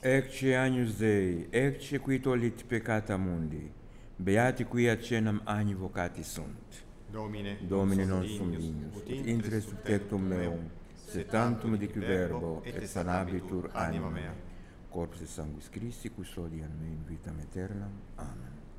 Ecce agnus Dei, ecce qui tollit peccata mundi, beati qui accenam agni vocati sunt. Domine non sum dignus, ut intre sub tectum meum, sed tantum dic verbo, et sanabitur anima mea. Corpus et sanguis Christi, custodian me in vitam aeternam. Amen.